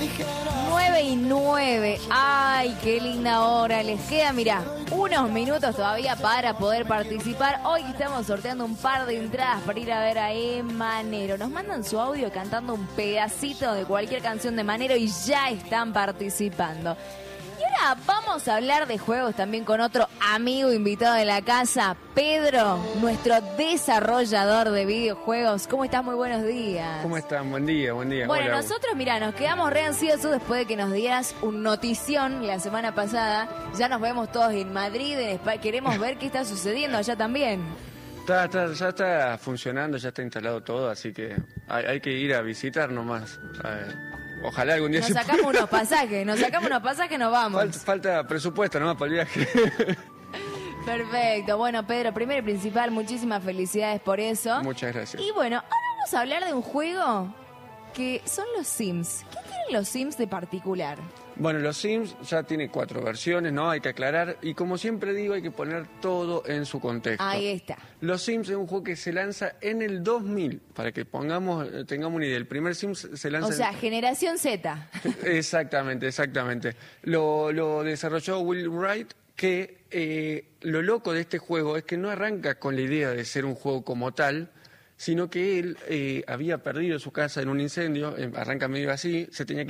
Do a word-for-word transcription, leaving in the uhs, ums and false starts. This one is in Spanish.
nueve y nueve. Ay, qué linda hora. Les queda, mirá, unos minutos todavía para poder participar. Hoy estamos sorteando un par de entradas para ir a ver a Manero. Nos mandan su audio cantando un pedacito de cualquier canción de Manero y ya están participando. Y ahora vamos a hablar de juegos también con otro amigo invitado de la casa, Pedro, nuestro desarrollador de videojuegos. ¿Cómo estás? Muy buenos días. ¿Cómo están? Buen día, buen día. Bueno, Hola. nosotros, mira, nos quedamos re ansiosos después de que nos dieras un notición la semana pasada. Ya nos vemos todos en Madrid, en España. Queremos ver qué está sucediendo allá también. Está, está, ya está funcionando, ya está instalado todo, así que hay, hay que ir a visitar nomás. Eh, Ojalá algún día Nos se sacamos pueda. unos pasajes, nos sacamos unos pasajes, nos vamos. Falta, falta presupuesto nomás para el viaje. Perfecto. Bueno, Pedro, primero y principal, muchísimas felicidades por eso. Muchas gracias. Y bueno, ahora vamos a hablar de un juego que son los Sims. ¿Qué tienen los Sims de particular? Bueno, los Sims ya tiene cuatro versiones, ¿no? Hay que aclarar. Y como siempre digo, hay que poner todo en su contexto. Ahí está. Los Sims es un juego que se lanza en el dos mil. Para que pongamos, tengamos una idea. El primer Sims se lanza... O sea, en... generación Z. Exactamente, exactamente. Lo, lo desarrolló Will Wright, que eh, lo loco de este juego es que no arranca con la idea de ser un juego como tal, sino que él eh, había perdido su casa en un incendio, eh, arranca medio así, se tenía que